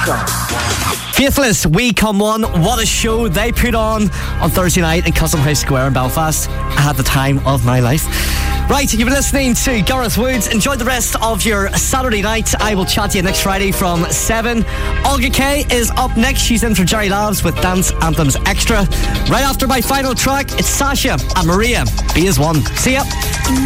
Faithless, We Come One. What a show they put on Thursday night in Custom House Square in Belfast. I had the time of my life. Right, you've been listening to Gareth Woods. Enjoy the rest of your Saturday night. I will chat to you next Friday from 7. Olga Kay is up next. She's in for Jerry Labs with Dance Anthems Extra. Right after my final track, it's Sasha and Maria. Be as one. See ya.